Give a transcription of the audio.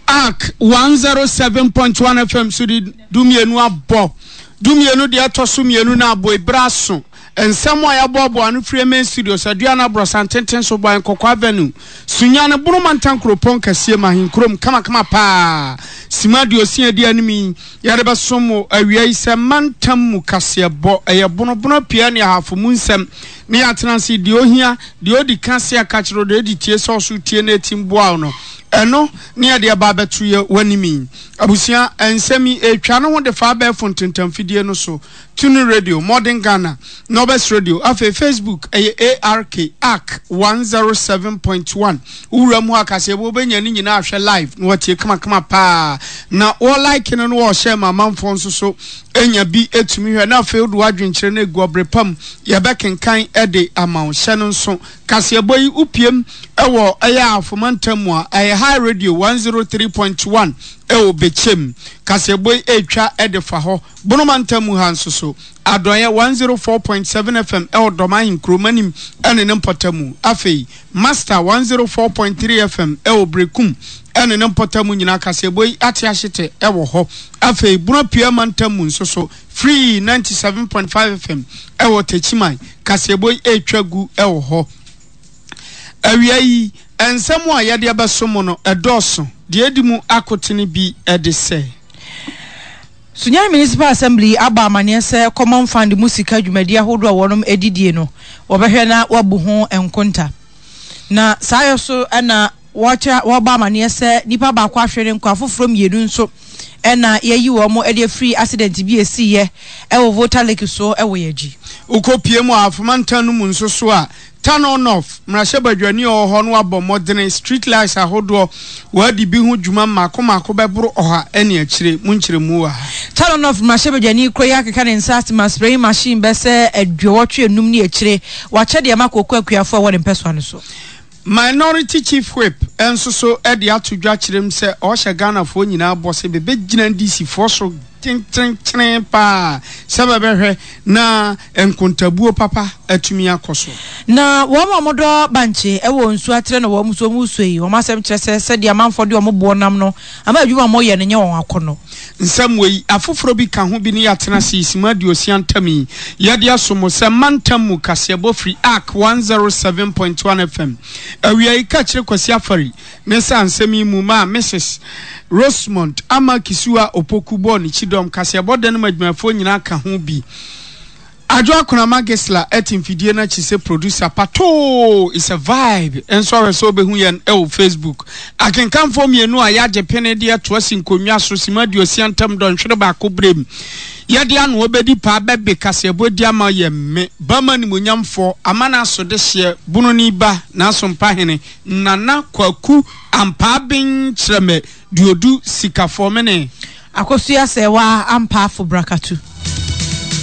Arc 107.1 FM sudi dumienu abo dumienu de atoso mienu na abo ibraso ensemo ya bobo anu frame studio saduana brosantenten so boy kokwa avenue sunyane burumantan kropon kasie mahin krom kama pa simadio sia di animi yare basomo awiai se mantam mu kasie bo bono pia ne hafo munsem ne atransi di ohia di odi kasia kachiro de di tie so so tie na timboa no eno ne ade aba betuye wanimi abusia ensemi etwa no ho de fa ba fontentam fidie no so Tunu Radio Modern Ghana Nobest Radio afa Facebook ARK 107.1 uramu akase bo benya ni nyina ahwe live no watie kama pa na o like no wo share ma manfo nso so enya bi etumi hwe na afa odu adwenkyere na egu obrepam ye bekenkan ede amawo hye no nso kase boyi upiem ewo aya afomantamu a high radio 103.1 ewo bechem kase boy etwa edefa ho bonomantamu hanso so adoye 104.7 FM ewo domain kromanim ene nempotamu afei master 104.3 FM ewo brekum ene nempotamu nyina kase boy atiahete ewo ho afei bonopia mantamu nso so free 97.5 FM ewo techimai kase boy etwa gu ewo ho awiai ensemo a yade abasomo no edoso de edimu akotene bi edese Sunyani Municipal Assembly aba amane se common fund musika dwumadi ahodo a wonom edidie no wobehwe na wabu ho enkonta na sayo so na wacha waba amane se nipa ba kwa hwere nkwa foforo mienu nso ena yeyi wo mo ede free accident bi esiye ewo voter lake so ewo yaji ukopie mu afomantanu mu nso so a turn on off mrashe badwani oho no abo modern street lights ahodo wadi bi hu dwuma mako bebro oha ene akire munkyire mu wa turn on off mrashe badwani kroya keka ne nsat ma spray machine bese adwotwe enum ne akire wache de makoko akuafo wo ne peso ane so Minority Chief Whip enso so edi atudwa kirem se o hye Ghana fo nyina bose bebe gina DC fo so tin pa sababehwe na enkontabuo papa atumi akoso na wo mamodo banche ewo nsu atere na wo muso musoi wo masem kyerese se dia manfo de wo bo nam no ama adwuma mo ye ne nye won akono nsamwei afoforo bi ka ho bi ne yatena sisima di osiantami yade asomo se mantamu kasebo free arc 107.1 FM awiai ka kire kwasi afari ne sansemi mu ma Mrs Rosemont ama kisua opokubo ni chidom kasebo de no madwumafo nyina ka ho bi Ajo akona magesla etimfidie na chise producer pato is a vibe enso so be hu yen Facebook akenkan fo mienu a yaje pene de atoasi nkonwa so simadio siantam don hwere ba ko brem yade anu obedi pa bebe kasebo di ama yemme bama ni monyamfo amana so de hye bunu ni ba na so mpa hene nana kwaku ampa bin kyereme diodu sikafo mene akosua sewa ampa fo brakatu